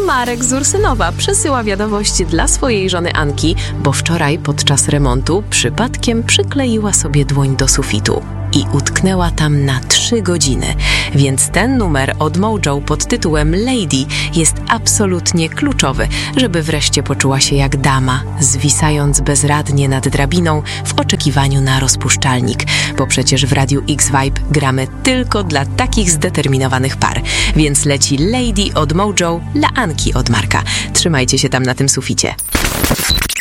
Marek z Ursynowa przesyła wiadomość dla swojej żony Anki, bo wczoraj podczas remontu przypadkiem przykleiła sobie dłoń do sufitu i utknęła tam na 3 godziny. Więc ten numer od Mojo pod tytułem Lady jest absolutnie kluczowy, żeby wreszcie poczuła się jak dama, zwisając bezradnie nad drabiną w oczekiwaniu na rozpuszczalnik, bo przecież w Radiu X-Vibe gramy tylko dla takich zdeterminowanych par. Więc leci Lady od Mojo dla Anki od Marka. Trzymajcie się tam na tym suficie.